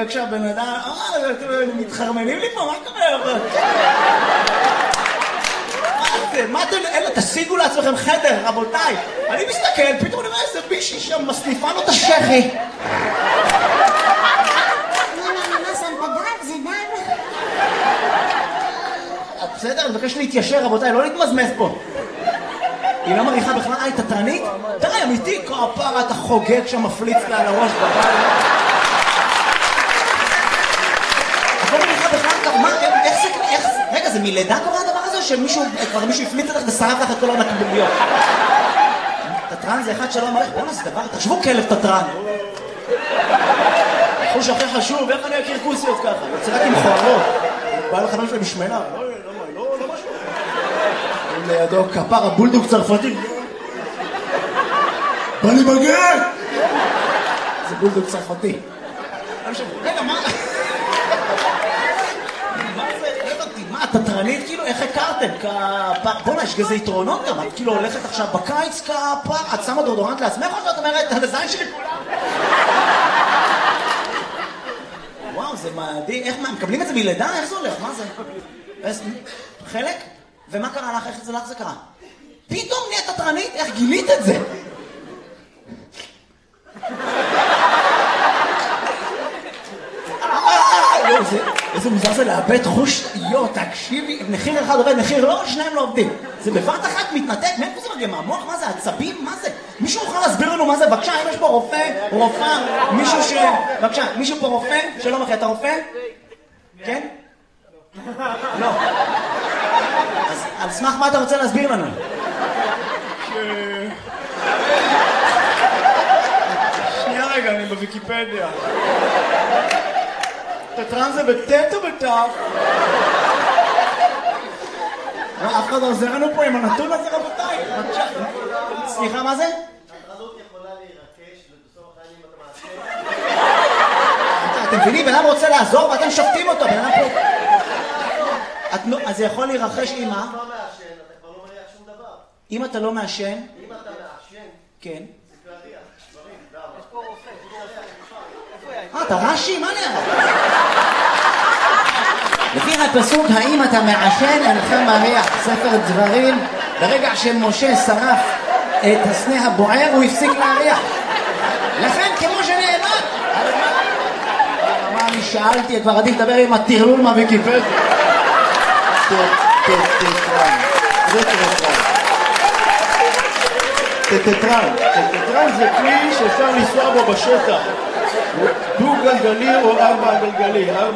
וכשהבן אדם, מתחרמנים לי פה, מה קורה? מה אתם, אלה, תשיגו לעצמכם חדר, רבותיי. אני מסתכל, פתאום אני רואה איזה מישהי שם מסניפה לו את השכי. בסדר, אני מבקש להתיישר, רבותיי, לא להתמזמז פה. היא לא מריחה בכלל, תתרנית? תראה, אמיתי, כפרה, אתה חוגג שם, מפליץ לה על הראש בבית. את לא מריחה בכלל, מה, איך, רגע, זה מלידה קורה הדבר הזה, שמישהו, כבר מישהו הפליץ לך ושרף לך את כל הנקבוביות? תתרן זה אחד שלא מריח, בואו זה דבר, תחשבו כלב תתרן. חוש הכי חשוב, איך אני אכיר כוסיות ככה? יוצא רק עם חוערות. בא לחברים שלי משמנה, לא משהו. לידו כפר הבולדוג צרפתי. בא לי בגן! זה בולדוג צרפתי. רגע, מה? מה זה? מה, תתרנית? כאילו, איך הכרתם? בוא'נה, יש כזה יתרונות גם. את כאילו הולכת עכשיו בקיץ כפר, את שמה דורדורנט לעצמך או שאת אומרת, הזין שלי כולם? וואו, זה מדהים. איך, מה, מקבלים את זה מלידה? איך זה הולך? מה זה? חלק? ומה קרה לך? איך זה לך זה קרה? פתאום נהיית תתרנית? איך גילית את זה? איזה מוזר זה לאבד חוש, תקשיבי, מחיר אחד עובד, מחיר לא, שניים לא עובדים. זה בבת אחת מתנתק, מאיפה זה מגיע? מהמוח? מה זה? עצבים? מה זה? מישהו יכול להסביר לנו מה זה? בבקשה, אם יש פה רופא, רופאה, מישהו ש... בבקשה, מישהו פה רופא? שלום אחי, אתה רופא? כן? לא. אז על סמך מה אתה רוצה להסביר לנו? שנייה רגע, אני בוויקיפדיה. תתרן זה בטט או בטף? אף אחד עוזר לנו פה עם הנתון הזה, רבותיי. סליחה, מה זה? התרנות יכולה להירקש ובסוף החיים אתה מעשה. אתם מבינים, בן אדם רוצה לעזור ואתם שופטים אותו, בן אדם פה... אז זה יכול להירחש עם מה? אם אתה לא מעשן, אתה כבר לא מריח שום דבר. אם אתה לא מעשן? אם אתה מעשן, כן. זה כבר ריח, דברים, דברים. יש פה רופא, אתה רש"י? מה נראה? לפי הפסוק, האם אתה מעשן אינך מריח, ספר דברים, ברגע שמשה שרף את הסנה הבוער, הוא הפסיק להריח. לכן, כמו שנאמר, מה אני שאלתי, כבר עדיף לדבר עם הטרלול מהוויקיפדיה. טטרן זה כלי שאפשר לנסוע בו בשטח, דו גלגלי או ארבע גלגלי.